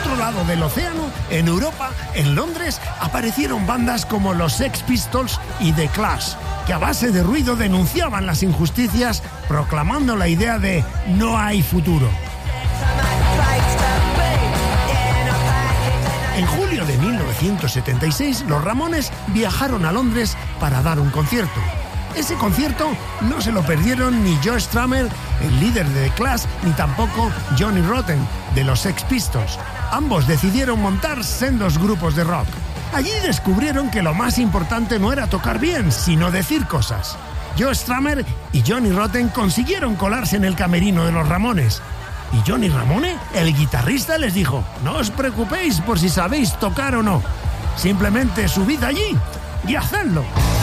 otro lado del océano, en Europa, en Londres, aparecieron bandas como los Sex Pistols y The Clash, que a base de ruido denunciaban las injusticias, proclamando la idea de no hay futuro. En julio de 1976, los Ramones viajaron a Londres para dar un concierto. Ese concierto no se lo perdieron ni Joe Strummer, el líder de The Clash, ni tampoco Johnny Rotten, de los Sex Pistols. Ambos decidieron montar sendos grupos de rock. Allí descubrieron que lo más importante no era tocar bien, sino decir cosas. Joe Strummer y Johnny Rotten consiguieron colarse en el camerino de los Ramones. Y Johnny Ramone, el guitarrista, les dijo: no os preocupéis por si sabéis tocar o no. Simplemente subid allí y hacedlo.